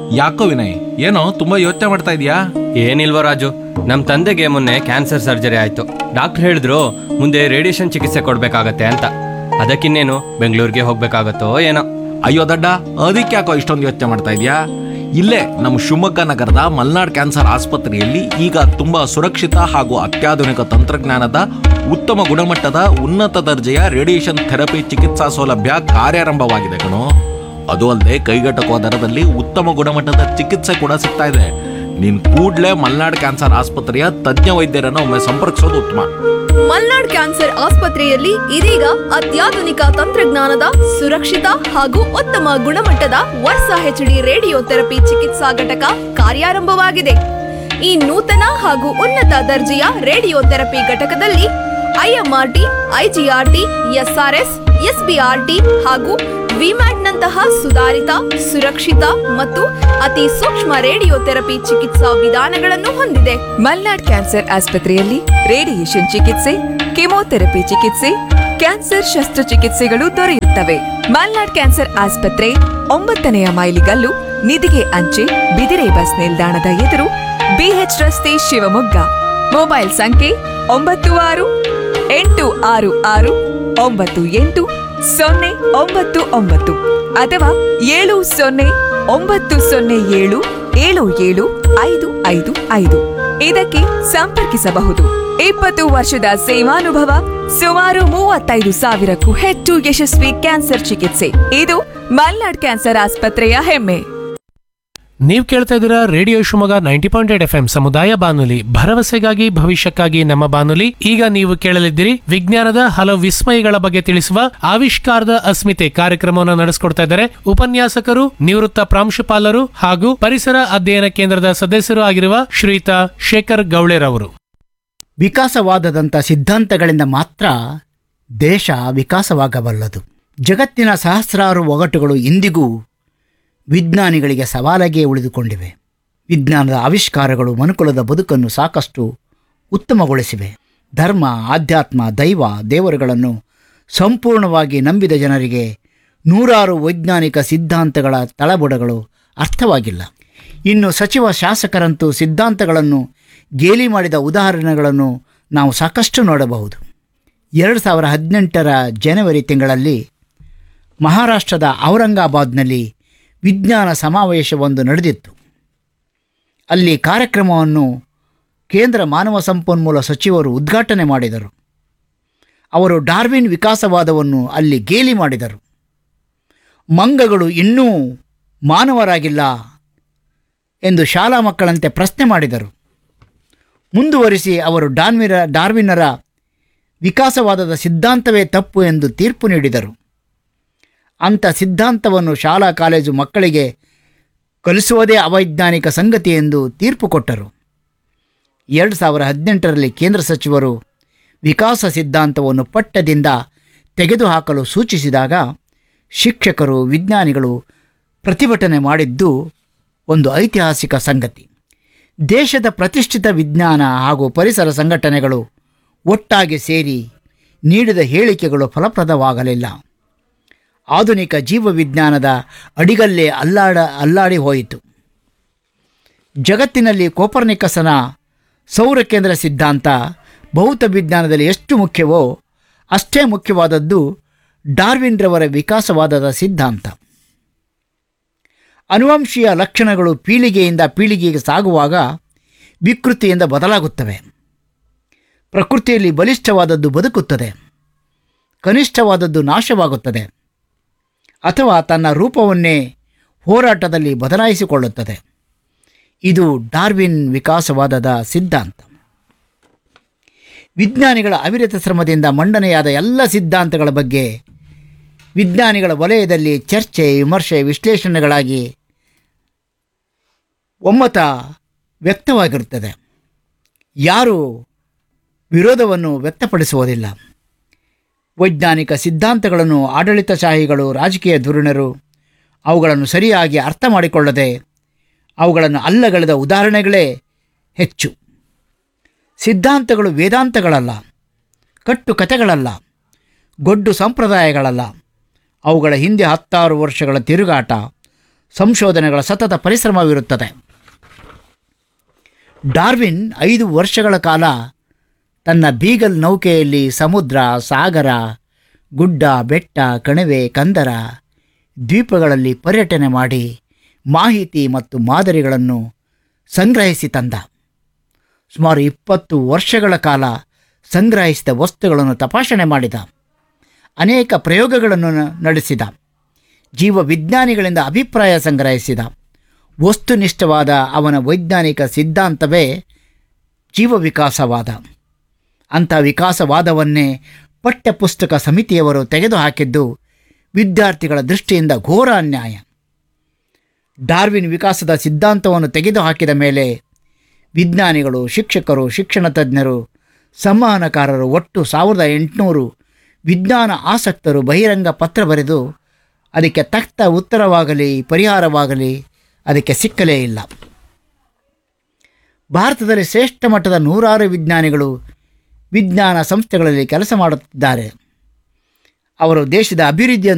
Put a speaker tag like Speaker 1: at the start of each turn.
Speaker 1: ಯಾಕೋ ವಿನಯ್, ಏನೋ ತುಂಬಾ ಯೋಚನೆ ಮಾಡ್ತಾ ಇದೀಯಾ?
Speaker 2: ಏನಿಲ್ವ ರಾಜು, ನಮ್ಮ ತಂದೆಗೆ ಮೊನ್ನೆ ಕ್ಯಾನ್ಸರ್ ಸರ್ಜರಿ ಆಯಿತು. ಡಾಕ್ಟರ್ ಹೇಳಿದ್ರು ಮುಂದೆ ರೇಡಿಯೇಷನ್ ಚಿಕಿತ್ಸೆ ಕೊಡಬೇಕಾಗತ್ತೆ ಅಂತ. ಅದಕ್ಕಿನ್ನೇನು ಬೆಂಗಳೂರಿಗೆ ಹೋಗ್ಬೇಕಾಗತ್ತೋ ಏನೋ.
Speaker 1: ಅಯ್ಯೋ ದಡ್ಡ, ಅದಕ್ಕೆ ಯಾಕೋ ಇಷ್ಟೊಂದು ಯೋಚನೆ ಮಾಡ್ತಾ ಇದೀಯಾ? ಇಲ್ಲೇ ನಮ್ಮ ಶಿವಮೊಗ್ಗ ನಗರದ ಮಲ್ನಾಡ್ ಕ್ಯಾನ್ಸರ್ ಆಸ್ಪತ್ರೆಯಲ್ಲಿ ಈಗ ತುಂಬಾ ಸುರಕ್ಷಿತ ಹಾಗೂ ಅತ್ಯಾಧುನಿಕ ತಂತ್ರಜ್ಞಾನದ ಉತ್ತಮ ಗುಣಮಟ್ಟದ ಉನ್ನತ ದರ್ಜೆಯ ರೇಡಿಯೇಷನ್ ಥೆರಪಿ ಚಿಕಿತ್ಸಾ ಸೌಲಭ್ಯ ಕಾರ್ಯಾರಂಭವಾಗಿದೆ ಕಣೋ. ಅದು ಅಲ್ಲದೆ ಕೈಗೆಟಕುವ ದರದಲ್ಲಿ ಉತ್ತಮ ಗುಣಮಟ್ಟದ ಚಿಕಿತ್ಸೆ ಕೂಡ ಸಿಗ್ತಾ ಇದೆ. ನೀನ್ ಕೂಡ್ಲೇ ಮಲ್ನಾಡ್ ಕ್ಯಾನ್ಸರ್ ಆಸ್ಪತ್ರೆಯ ತಜ್ಞ ವೈದ್ಯರನ್ನು ಒಮ್ಮೆ ಸಂಪರ್ಕಿಸೋದು ಉತ್ತಮ.
Speaker 3: ಮಲ್ನಾಡ್ ಕ್ಯಾನ್ಸರ್ ಆಸ್ಪತ್ರೆಯಲ್ಲಿ ಇದೀಗ ಅತ್ಯಾಧುನಿಕ ತಂತ್ರಜ್ಞಾನದ ಸುರಕ್ಷಿತ ಹಾಗೂ ಉತ್ತಮ ಗುಣಮಟ್ಟದ ವರ್ಸಾ HD ರೇಡಿಯೋ ಥೆರಪಿ ಚಿಕಿತ್ಸಾ ಘಟಕ ಕಾರ್ಯಾರಂಭವಾಗಿದೆ. ಈ ನೂತನ ಹಾಗೂ ಉನ್ನತ ದರ್ಜೆಯ ರೇಡಿಯೋ ಥೆರಪಿ ಘಟಕದಲ್ಲಿ IMRT, IGRT, SRS, SBRT ಹಾಗೂ ವಿಮ್ಯಾಟ್ನಂತಹ ಸುಧಾರಿತ, ಸುರಕ್ಷಿತ ಮತ್ತು ಅತಿ ಸೂಕ್ಷ್ಮ ರೇಡಿಯೋ ಥೆರಪಿ ಚಿಕಿತ್ಸಾ ವಿಧಾನಗಳನ್ನು ಹೊಂದಿದೆ.
Speaker 4: ಮಲ್ನಾಡ್ ಕ್ಯಾನ್ಸರ್ ಆಸ್ಪತ್ರೆಯಲ್ಲಿ ರೇಡಿಯೇಷನ್ ಚಿಕಿತ್ಸೆ, ಕೆಮೊಥೆರಪಿ ಚಿಕಿತ್ಸೆ, ಕ್ಯಾನ್ಸರ್ ಶಸ್ತ್ರಚಿಕಿತ್ಸೆಗಳು ದೊರೆಯುತ್ತವೆ. ಮಲ್ನಾಡ್ ಕ್ಯಾನ್ಸರ್ ಆಸ್ಪತ್ರೆ 9ನೇ ಮೈಲಿಗಲ್ಲು, ನಿಧಿಗೆ ಅಂಚೆ, ಬಿದಿರೆ ಬಸ್ ನಿಲ್ದಾಣದ ಎದುರು, BH ರಸ್ತೆ, ಶಿವಮೊಗ್ಗ. ಮೊಬೈಲ್ ಸಂಖ್ಯೆ 9866988099 ಅಥವಾ 7090077755. ಇದಕ್ಕೆ ಸಂಪರ್ಕಿಸಬಹುದು. 20 ವರ್ಷದ ಸೇವಾನುಭವ, ಸುಮಾರು 35,000ಕ್ಕೂ ಹೆಚ್ಚು ಯಶಸ್ವಿ ಕ್ಯಾನ್ಸರ್ ಚಿಕಿತ್ಸೆ. ಇದು ಮಲ್ನಾಡ್ ಕ್ಯಾನ್ಸರ್ ಆಸ್ಪತ್ರೆಯ ಹೆಮ್ಮೆ.
Speaker 5: ನೀವು ಕೇಳ್ತಾ ಇದ್ದೀರಾ ರೇಡಿಯೋ ಶಿವಮೊಗ್ಗ 90.8 FM ಸಮುದಾಯ ಬಾನುಲಿ, ಭರವಸೆಗಾಗಿ ಭವಿಷ್ಯಕ್ಕಾಗಿ ನಮ್ಮ ಬಾನುಲಿ. ಈಗ ನೀವು ಕೇಳಲಿದ್ದೀರಿ ವಿಜ್ಞಾನದ ಹಲವು ವಿಸ್ಮಯಗಳ ಬಗ್ಗೆ ತಿಳಿಸುವ ಆವಿಷ್ಕಾರದ ಅಸ್ಮಿತೆ ಕಾರ್ಯಕ್ರಮವನ್ನು ನಡೆಸಿಕೊಡ್ತಾ ಇದ್ದಾರೆ ಉಪನ್ಯಾಸಕರು, ನಿವೃತ್ತ ಪ್ರಾಂಶುಪಾಲರು ಹಾಗೂ ಪರಿಸರ ಅಧ್ಯಯನ ಕೇಂದ್ರದ ಸದಸ್ಯರು ಆಗಿರುವ ಶ್ರೀಯುತ ಶೇಖರ್ ಗೌಳೆರವರು.
Speaker 6: ವಿಕಾಸವಾದದಂಥ ಸಿದ್ಧಾಂತಗಳಿಂದ ಮಾತ್ರ ದೇಶ ವಿಕಾಸವಾಗಬಲ್ಲದು. ಜಗತ್ತಿನ ಸಹಸ್ರಾರು ಒಗಟುಗಳು ಇಂದಿಗೂ ವಿಜ್ಞಾನಿಗಳಿಗೆ ಸವಾಲಾಗಿಯೇ ಉಳಿದುಕೊಂಡಿವೆ. ವಿಜ್ಞಾನದ ಆವಿಷ್ಕಾರಗಳು ಮನುಕುಲದ ಬದುಕನ್ನು ಸಾಕಷ್ಟು ಉತ್ತಮಗೊಳಿಸಿವೆ. ಧರ್ಮ, ಆಧ್ಯಾತ್ಮ, ದೈವ, ದೇವರುಗಳನ್ನು ಸಂಪೂರ್ಣವಾಗಿ ನಂಬಿದ ಜನರಿಗೆ ನೂರಾರು ವೈಜ್ಞಾನಿಕ ಸಿದ್ಧಾಂತಗಳ ತಳಬುಡಗಳು ಅರ್ಥವಾಗಿಲ್ಲ. ಇನ್ನು ಸಚಿವ ಶಾಸಕರಂತೂ ಸಿದ್ಧಾಂತಗಳನ್ನು ಗೇಲಿ ಮಾಡಿದ ಉದಾಹರಣೆಗಳನ್ನು ನಾವು ಸಾಕಷ್ಟು ನೋಡಬಹುದು. 2018ರ ಜನವರಿ ತಿಂಗಳಲ್ಲಿ ಮಹಾರಾಷ್ಟ್ರದ ಔರಂಗಾಬಾದ್ನಲ್ಲಿ ವಿಜ್ಞಾನ ಸಮಾವೇಶವೊಂದು ನಡೆದಿತ್ತು. ಅಲ್ಲಿ ಕಾರ್ಯಕ್ರಮವನ್ನು ಕೇಂದ್ರ ಮಾನವ ಸಂಪನ್ಮೂಲ ಸಚಿವರು ಉದ್ಘಾಟನೆ ಮಾಡಿದರು. ಅವರು ಡಾರ್ವಿನ್ ವಿಕಾಸವಾದವನ್ನು ಅಲ್ಲಿ ಗೇಲಿ ಮಾಡಿದರು. ಮಂಗಗಳು ಇನ್ನೂ ಮಾನವರಾಗಿಲ್ಲ ಎಂದು ಶಾಲಾ ಮಕ್ಕಳಂತೆ ಪ್ರಶ್ನೆ ಮಾಡಿದರು. ಮುಂದುವರಿಸಿ ಅವರು ಡಾರ್ವಿನ್ನರ ವಿಕಾಸವಾದದ ಸಿದ್ಧಾಂತವೇ ತಪ್ಪು ಎಂದು ತೀರ್ಪು ನೀಡಿದರು. ಅಂಥ ಸಿದ್ಧಾಂತವನ್ನು ಶಾಲಾ ಕಾಲೇಜು ಮಕ್ಕಳಿಗೆ ಕಲಿಸುವುದೇ ಅವೈಜ್ಞಾನಿಕ ಸಂಗತಿ ಎಂದು ತೀರ್ಪು ಕೊಟ್ಟರು. 2018ರಲ್ಲಿ ಕೇಂದ್ರ ಸಚಿವರು ವಿಕಾಸ ಸಿದ್ಧಾಂತವನ್ನು ಪಠ್ಯದಿಂದ ತೆಗೆದುಹಾಕಲು ಸೂಚಿಸಿದಾಗ ಶಿಕ್ಷಕರು, ವಿಜ್ಞಾನಿಗಳು ಪ್ರತಿಭಟನೆ ಮಾಡಿದ್ದು ಒಂದು ಐತಿಹಾಸಿಕ ಸಂಗತಿ. ದೇಶದ ಪ್ರತಿಷ್ಠಿತ ವಿಜ್ಞಾನ ಹಾಗೂ ಪರಿಸರ ಸಂಘಟನೆಗಳು ಒಟ್ಟಾಗಿ ಸೇರಿ ನೀಡಿದ ಹೇಳಿಕೆಗಳು ಫಲಪ್ರದವಾಗಲಿಲ್ಲ. ಆಧುನಿಕ ಜೀವವಿಜ್ಞಾನದ ಅಡಿಗಲ್ಲೇ ಅಲ್ಲಾಡಿ ಹೋಯಿತು. ಜಗತ್ತಿನಲ್ಲಿ ಕೋಪರ್ನಿಕಸನ ಸೌರಕೇಂದ್ರ ಸಿದ್ಧಾಂತ ಭೌತ ವಿಜ್ಞಾನದಲ್ಲಿ ಎಷ್ಟು ಮುಖ್ಯವೋ ಅಷ್ಟೇ ಮುಖ್ಯವಾದದ್ದು ಡಾರ್ವಿನ್ರವರ ವಿಕಾಸವಾದದ ಸಿದ್ಧಾಂತ. ಅನುವಂಶೀಯ ಲಕ್ಷಣಗಳು ಪೀಳಿಗೆಯಿಂದ ಪೀಳಿಗೆಗೆ ಸಾಗುವಾಗ ವಿಕೃತಿಯಿಂದ ಬದಲಾಗುತ್ತವೆ. ಪ್ರಕೃತಿಯಲ್ಲಿ ಬಲಿಷ್ಠವಾದದ್ದು ಬದುಕುತ್ತದೆ, ಕನಿಷ್ಠವಾದದ್ದು ನಾಶವಾಗುತ್ತದೆ ಅಥವಾ ತನ್ನ ರೂಪವನ್ನೇ ಹೋರಾಟದಲ್ಲಿ ಬದಲಾಯಿಸಿಕೊಳ್ಳುತ್ತದೆ. ಇದು ಡಾರ್ವಿನ್ ವಿಕಾಸವಾದದ ಸಿದ್ಧಾಂತ. ವಿಜ್ಞಾನಿಗಳ ಅವಿರತ ಶ್ರಮದಿಂದ ಮಂಡನೆಯಾದ ಎಲ್ಲ ಸಿದ್ಧಾಂತಗಳ ಬಗ್ಗೆ ವಿಜ್ಞಾನಿಗಳ ವಲಯದಲ್ಲಿ ಚರ್ಚೆ, ವಿಮರ್ಶೆ, ವಿಶ್ಲೇಷಣೆಗಳಾಗಿ ಒಮ್ಮತ ವ್ಯಕ್ತವಾಗಿರುತ್ತದೆ. ಯಾರೂ ವಿರೋಧವನ್ನು ವ್ಯಕ್ತಪಡಿಸುವುದಿಲ್ಲ. ವೈಜ್ಞಾನಿಕ ಸಿದ್ಧಾಂತಗಳನ್ನು ಆಡಳಿತಶಾಹಿಗಳು, ರಾಜಕೀಯ ಧುರೀಣರು ಅವುಗಳನ್ನು ಸರಿಯಾಗಿ ಅರ್ಥ ಮಾಡಿಕೊಳ್ಳದೆ ಅವುಗಳನ್ನು ಅಲ್ಲಗಳೆದ ಉದಾಹರಣೆಗಳೇ ಹೆಚ್ಚು. ಸಿದ್ಧಾಂತಗಳು ವೇದಾಂತಗಳಲ್ಲ, ಕಟ್ಟುಕತೆಗಳಲ್ಲ, ಗೊಡ್ಡು ಸಂಪ್ರದಾಯಗಳಲ್ಲ. ಅವುಗಳ ಹಿಂದೆ 10 ವರ್ಷಗಳ ತಿರುಗಾಟ, ಸಂಶೋಧನೆಗಳ ಸತತ ಪರಿಶ್ರಮವಿರುತ್ತದೆ. ಡಾರ್ವಿನ್ 5 ವರ್ಷಗಳ ಕಾಲ ತನ್ನ ಬೀಗಲ್ ನೌಕೆಯಲ್ಲಿ ಸಮುದ್ರ, ಸಾಗರ, ಗುಡ್ಡ, ಬೆಟ್ಟ, ಕಣಿವೆ, ಕಂದರ, ದ್ವೀಪಗಳಲ್ಲಿ ಪರ್ಯಟನೆ ಮಾಡಿ ಮಾಹಿತಿ ಮತ್ತು ಮಾದರಿಗಳನ್ನು ಸಂಗ್ರಹಿಸಿ ತಂದ. ಸುಮಾರು 20 ವರ್ಷಗಳ ಕಾಲ ಸಂಗ್ರಹಿಸಿದ ವಸ್ತುಗಳನ್ನು ತಪಾಸಣೆ ಮಾಡಿದ. ಅನೇಕ ಪ್ರಯೋಗಗಳನ್ನು ನಡೆಸಿದ. ಜೀವವಿಜ್ಞಾನಿಗಳಿಂದ ಅಭಿಪ್ರಾಯ ಸಂಗ್ರಹಿಸಿದ. ವಸ್ತುನಿಷ್ಠವಾದ ಅವನ ವೈಜ್ಞಾನಿಕ ಸಿದ್ಧಾಂತವೇ ಜೀವವಿಕಾಸವಾದ. ಅಂಥ ವಿಕಾಸವಾದವನ್ನೇ ಪಠ್ಯಪುಸ್ತಕ ಸಮಿತಿಯವರು ತೆಗೆದುಹಾಕಿದ್ದು ವಿದ್ಯಾರ್ಥಿಗಳ ದೃಷ್ಟಿಯಿಂದ ಘೋರ ಅನ್ಯಾಯ. ಡಾರ್ವಿನ್ ವಿಕಾಸದ ಸಿದ್ಧಾಂತವನ್ನು ತೆಗೆದುಹಾಕಿದ ಮೇಲೆ ವಿಜ್ಞಾನಿಗಳು, ಶಿಕ್ಷಕರು, ಶಿಕ್ಷಣ ತಜ್ಞರು, ಸಂವಹನಕಾರರು ಒಟ್ಟು 1800 ವಿಜ್ಞಾನ ಆಸಕ್ತರು ಬಹಿರಂಗ ಪತ್ರ ಬರೆದು ಅದಕ್ಕೆ ತಕ್ಕ ಉತ್ತರವಾಗಲಿ ಪರಿಹಾರವಾಗಲಿ ಅದಕ್ಕೆ ಸಿಕ್ಕಲೇ ಇಲ್ಲ. ಭಾರತದಲ್ಲಿ ಶ್ರೇಷ್ಠ ಮಟ್ಟದ 100 ವಿಜ್ಞಾನಿಗಳು ವಿಜ್ಞಾನ ಸಂಸ್ಥೆಗಳಲ್ಲಿ ಕೆಲಸ ಮಾಡುತ್ತಿದ್ದಾರೆ. ಅವರು ದೇಶದ ಅಭಿವೃದ್ಧಿಯನ್ನು